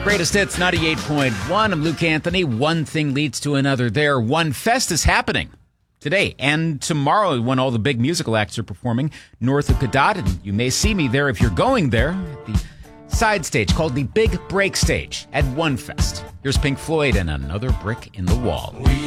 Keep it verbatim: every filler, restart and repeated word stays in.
Greatest Hits ninety-eight point one. I'm Luke Anthony. One thing leads to another there. One Fest is happening today and tomorrow when all the big musical acts are performing north of Cadott. And you may see me there if you're going there at the side stage called the Big Break Stage at One Fest. Here's Pink Floyd and Another Brick in the Wall.